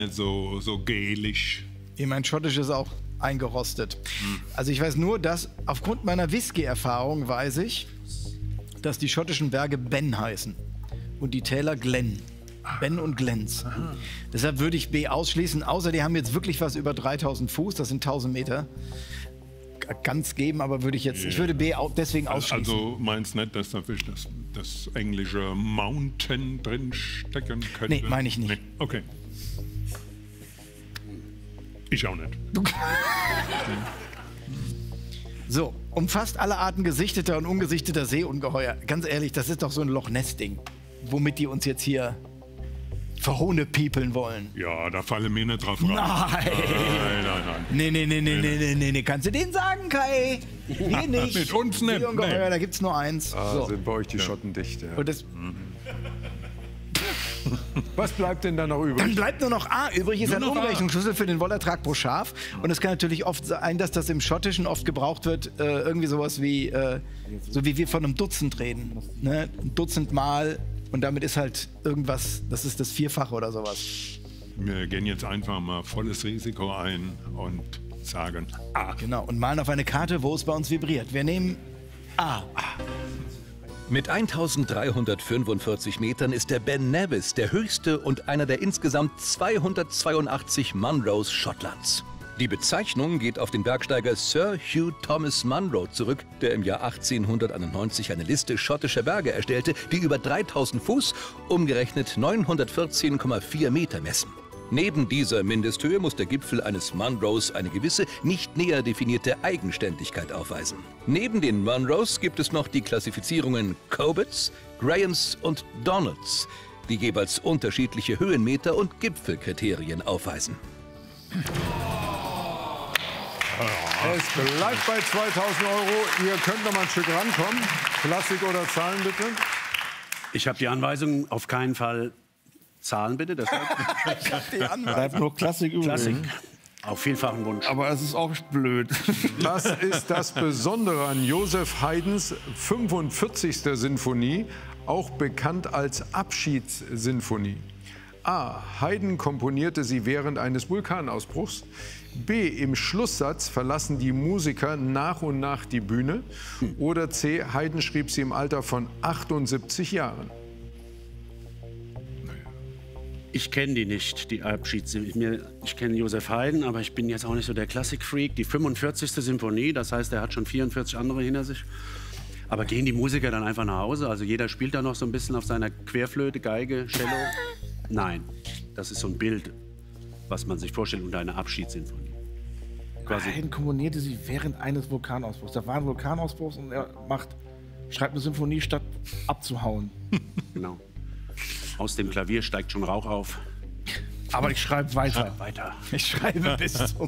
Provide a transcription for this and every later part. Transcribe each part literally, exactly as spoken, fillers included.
So, so gelig. Ich mein Schottisch ist auch eingerostet. Hm. Also ich weiß nur, dass aufgrund meiner Whisky-Erfahrung weiß ich, dass die schottischen Berge Ben heißen und die Täler Glen. Ben und Glens. Aha. Deshalb würde ich B ausschließen, außer die haben jetzt wirklich was über dreitausend Fuß, das sind tausend Meter. Ganz geben, aber würde ich jetzt, yeah. ich würde B auch deswegen ausschließen. Also meinst nicht, dass da vielleicht das, das englische Mountain drin stecken könnte? Nee, meine ich nicht. Nee. Okay. Ich auch nicht. So, umfasst alle Arten gesichteter und ungesichteter Seeungeheuer. Ganz ehrlich, das ist doch so ein Loch-Ness-Ding, womit die uns jetzt hier verhohnepiepeln wollen. Ja, da fallen mir nicht drauf rein. Nein! Nein, nein, nein. Nee, nee, nee, nee, nee, nee, nee, nee. Kannst du den sagen, Kai? Hier nicht. Mit uns nicht. Seeungeheuer, Nee. da gibt's nur eins. Ah, so. sind bei euch die ja. Schotten dicht. Ja. Und das Was bleibt denn da noch übrig? Dann bleibt nur noch A. Übrig ist Nur ein noch Umrechnungsschlüssel für den Wollertrag pro Schaf. Und es kann natürlich oft sein, dass das im Schottischen oft gebraucht wird, äh, irgendwie sowas wie, äh, so wie wir von einem Dutzend reden. Ne? Ein Dutzend Mal und damit ist halt irgendwas, das ist das Vierfache oder sowas. Wir gehen jetzt einfach mal volles Risiko ein und sagen A. Genau, und malen auf eine Karte, wo es bei uns vibriert. Wir nehmen A. Mit eintausenddreihundertfünfundvierzig Metern ist der Ben Nevis der höchste und einer der insgesamt zweihundertzweiundachtzig Munros Schottlands. Die Bezeichnung geht auf den Bergsteiger Sir Hugh Thomas Munro zurück, der im Jahr achtzehnhunderteinundneunzig eine Liste schottischer Berge erstellte, die über dreitausend Fuß, umgerechnet neunhundertvierzehn Komma vier Meter messen. Neben dieser Mindesthöhe muss der Gipfel eines Munros eine gewisse, nicht näher definierte Eigenständigkeit aufweisen. Neben den Munros gibt es noch die Klassifizierungen Cobots, Grahams und Donalds, die jeweils unterschiedliche Höhenmeter und Gipfelkriterien aufweisen. Es bleibt bei zweitausend Euro. Ihr könnt noch mal ein Stück rankommen. Klassik oder Zahlen, bitte? Ich habe die Anweisung, auf keinen Fall Zahlen, bitte. Das bleibt nur Klassik übrig. Klassik. Auf vielfachen Wunsch. Aber es ist auch blöd. Das ist das Besondere an Joseph Haydns fünfundvierzigster Sinfonie, auch bekannt als Abschiedssinfonie. A. Haydn komponierte sie während eines Vulkanausbruchs. B. Im Schlusssatz verlassen die Musiker nach und nach die Bühne. Oder C. Haydn schrieb sie im Alter von achtundsiebzig Jahren. Ich kenne die nicht, die Abschiedssinfonie. Ich kenne Joseph Haydn, aber ich bin jetzt auch nicht so der Klassikfreak. Die fünfundvierzigste Sinfonie, das heißt, er hat schon vierundvierzig andere hinter sich. Aber gehen die Musiker dann einfach nach Hause? Also jeder spielt da noch so ein bisschen auf seiner Querflöte, Geige, Cello? Nein, das ist so ein Bild, was man sich vorstellt unter einer Abschiedssinfonie. Quasi. Haydn komponierte sie während eines Vulkanausbruchs. Da war ein Vulkanausbruch und er macht, schreibt eine Sinfonie, statt abzuhauen. Genau. Aus dem Klavier steigt schon Rauch auf. Aber ich schreibe weiter. Weiter. Ich schreibe bis zum...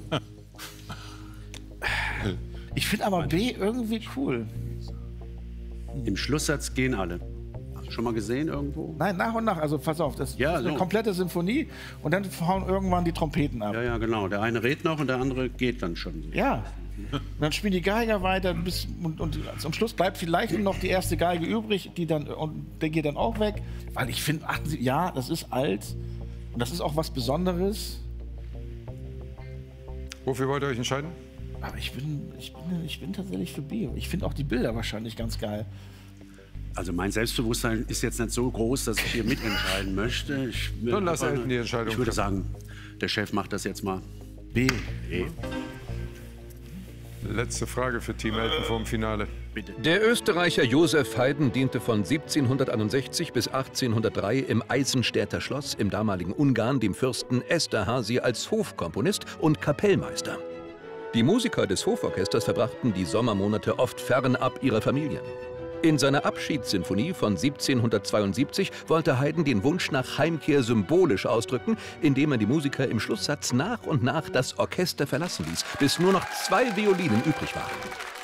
Ich finde aber B irgendwie cool. Im Schlusssatz gehen alle. Schon mal gesehen irgendwo? Nein, nach und nach. Also pass auf, das ja, ist eine so. komplette Sinfonie und dann hauen irgendwann die Trompeten ab. Ja, ja, genau. Der eine redet noch und der andere geht dann schon. Ja. Und dann spielen die Geiger weiter bis, und, und am Schluss bleibt vielleicht nur noch die erste Geige übrig, die dann, und der geht dann auch weg. Weil ich finde, ja, das ist alt und das ist auch was Besonderes. Wofür wollt ihr euch entscheiden? Aber ich bin, ich bin, ich bin tatsächlich für B. Ich finde auch die Bilder wahrscheinlich ganz geil. Also mein Selbstbewusstsein ist jetzt nicht so groß, dass ich hier mitentscheiden möchte. Ich, Dann lass Elton die Entscheidung. Ich würde sagen, der Chef macht das jetzt mal. B. B. Letzte Frage für Team Elton vor dem Finale. Bitte. Der Österreicher Joseph Haydn diente von siebzehnhunderteinundsechzig bis achtzehnhundertdrei im Eisenstädter Schloss im damaligen Ungarn dem Fürsten Esterházy als Hofkomponist und Kapellmeister. Die Musiker des Hoforchesters verbrachten die Sommermonate oft fernab ihrer Familien. In seiner Abschiedssinfonie von siebzehnhundertzweiundsiebzig wollte Haydn den Wunsch nach Heimkehr symbolisch ausdrücken, indem er die Musiker im Schlusssatz nach und nach das Orchester verlassen ließ, bis nur noch zwei Violinen übrig waren.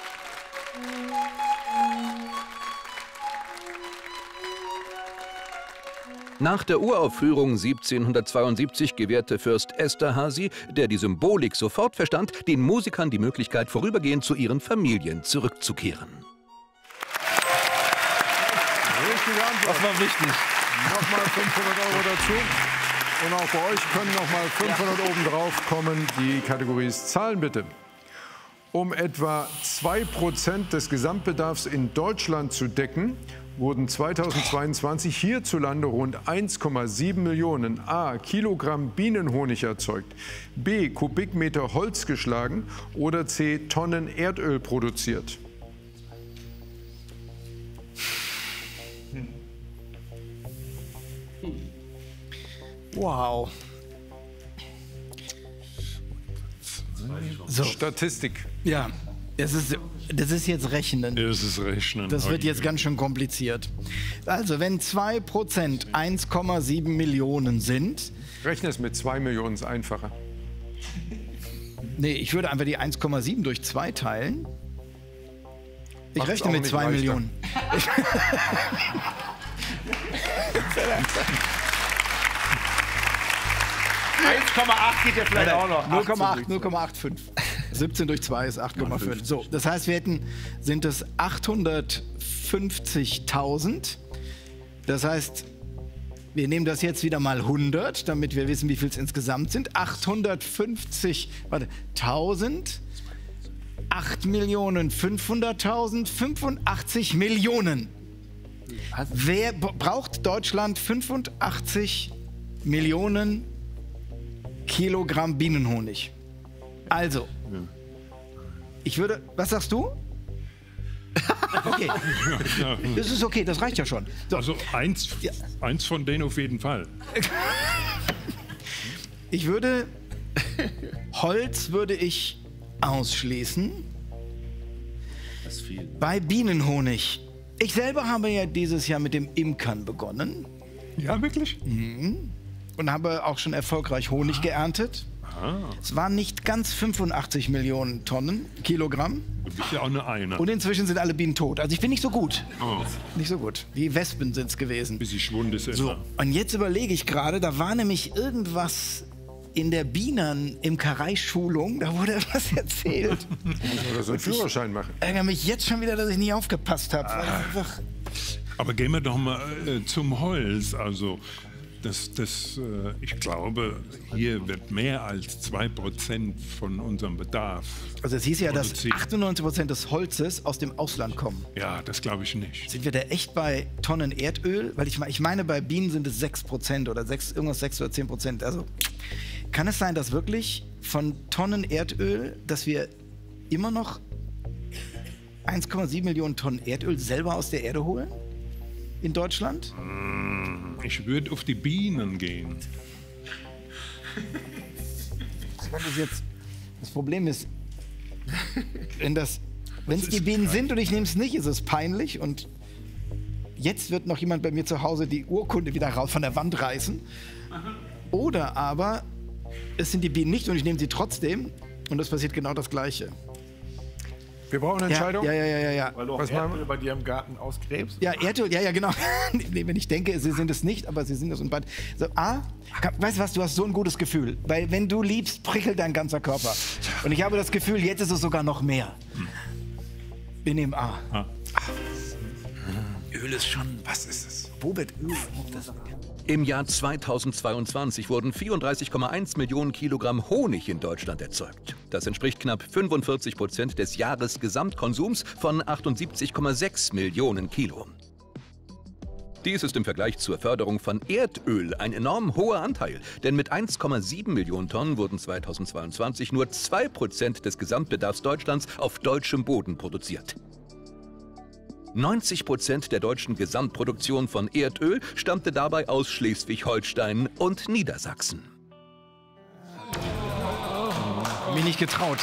Nach der Uraufführung siebzehnhundertzweiundsiebzig gewährte Fürst Esterházy, der die Symbolik sofort verstand, den Musikern die Möglichkeit, vorübergehend zu ihren Familien zurückzukehren. Richtige Antwort. Das war wichtig. Nochmal fünfhundert Euro dazu. Und auch bei euch können noch mal fünfhundert oben drauf kommen. Die Kategorie ist Zahlen bitte. Um etwa zwei Prozent des Gesamtbedarfs in Deutschland zu decken, wurden zweitausendzweiundzwanzig hierzulande rund eins Komma sieben Millionen A Kilogramm Bienenhonig erzeugt, B Kubikmeter Holz geschlagen oder C Tonnen Erdöl produziert. Wow. So. Statistik. Ja, das ist, das ist jetzt Rechnen. Das ist Rechnen. Das wird jetzt ganz schön kompliziert. Also, wenn zwei Prozent eins Komma sieben Millionen sind. Rechne es mit zwei Millionen, ist einfacher. Nee, ich würde einfach die eins Komma sieben durch zwei teilen. Ich Macht's rechne auch mit nicht zwei leichter. Millionen. eins Komma acht geht ja vielleicht auch noch. null Komma acht, null Komma fünfundachtzig. siebzehn durch zwei ist acht Komma fünf. So, das heißt, wir hätten, sind es achthundertfünfzigtausend. Das heißt, wir nehmen das jetzt wieder mal hundert, damit wir wissen, wie viel es insgesamt sind. achthundertfünfzig, warte, tausend, acht Millionen fünfhunderttausend, fünfundachtzig Millionen. Wer braucht Deutschland fünfundachtzig Millionen Kilogramm Bienenhonig? Also, ich würde, was sagst du? Okay, das ist okay, das reicht ja schon. So. Also eins, Ja. eins von denen auf jeden Fall. Ich würde, Holz würde ich ausschließen. Das ist viel. Bei Bienenhonig. Ich selber habe ja dieses Jahr mit dem Imkern begonnen Ja, wirklich? und habe auch schon erfolgreich Honig geerntet. Es waren nicht ganz fünfundachtzig Millionen Tonnen, Kilogramm. Du bist ja auch nur einer. Und inzwischen sind alle Bienen tot. Also ich bin nicht so gut. Oh, Nicht so gut. Die Wespen sind es gewesen. bisschen Schwund ist So, etwa. und jetzt überlege ich gerade, da war nämlich irgendwas in der Bienen-Imkerei-Schulung, da wurde etwas erzählt. Oder so einen Führerschein machen. Ich ärgere mich jetzt schon wieder, dass ich nicht aufgepasst habe. weil einfach- Aber gehen wir doch mal äh, zum Holz. Also, das, das, äh, ich glaube, hier wird mehr als zwei Prozent von unserem Bedarf. Also es hieß ja, dass produziert. achtundneunzig Prozent des Holzes aus dem Ausland kommen. Ja, das glaube ich nicht. Sind wir da echt bei Tonnen Erdöl? Weil ich, me- ich meine, bei Bienen sind es sechs Prozent oder sechs, irgendwas sechs oder zehn Prozent. Also kann es sein, dass wirklich von Tonnen Erdöl, dass wir immer noch eins Komma sieben Millionen Tonnen Erdöl selber aus der Erde holen? In Deutschland? Ich würde auf die Bienen gehen. Das, ist jetzt, das Problem ist, wenn das, wenn es die Bienen sind und ich nehme es nicht, ist es peinlich und jetzt wird noch jemand bei mir zu Hause die Urkunde wieder raus von der Wand reißen. Oder aber es sind die Bienen nicht und ich nehme sie trotzdem und es passiert genau das Gleiche. Wir brauchen eine Ja, Entscheidung. ja, ja, ja, ja, ja. Weil du auch Was machen Erdöl bei dir im Garten ausgräbst. Ja, Erdöl, ja, ja, genau. Nee, wenn ich denke, sie sind es nicht, aber sie sind es. Und bald. So, A, kann- weißt du was, du hast so ein gutes Gefühl. Weil wenn du liebst, prickelt dein ganzer Körper. Und ich habe das Gefühl, jetzt ist es sogar noch mehr. Wir nehmen A. Ah. Öl ist schon, was ist es? Wo wird Öl? Das Im Jahr zweitausendzweiundzwanzig wurden vierunddreißig Komma eins Millionen Kilogramm Honig in Deutschland erzeugt. Das entspricht knapp fünfundvierzig Prozent des Jahresgesamtkonsums von achtundsiebzig Komma sechs Millionen Kilo. Dies ist im Vergleich zur Förderung von Erdöl ein enorm hoher Anteil, denn mit eins Komma sieben Millionen Tonnen wurden zweitausendzweiundzwanzig nur zwei Prozent des Gesamtbedarfs Deutschlands auf deutschem Boden produziert. neunzig Prozent der deutschen Gesamtproduktion von Erdöl stammte dabei aus Schleswig-Holstein und Niedersachsen. hab mich nicht getraut.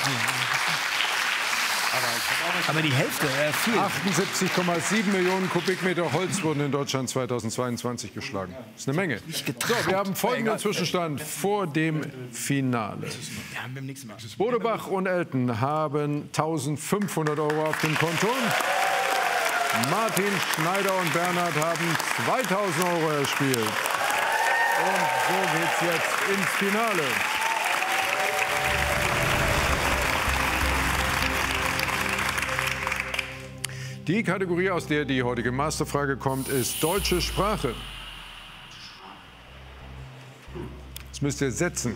Aber die Hälfte, äh, viel. achtundsiebzig Komma sieben Millionen Kubikmeter Holz wurden in Deutschland zweitausendzweiundzwanzig geschlagen. Das ist eine Menge. So, wir haben folgenden Zwischenstand vor dem Finale. Ja, beim nächsten Mal. Bodebach und Elton haben eintausendfünfhundert Euro auf dem Konto. Martin, Schneider und Bernhard haben zweitausend Euro erspielt. Und so geht's jetzt ins Finale. Die Kategorie, aus der die heutige Masterfrage kommt, ist deutsche Sprache. Das müsst ihr setzen.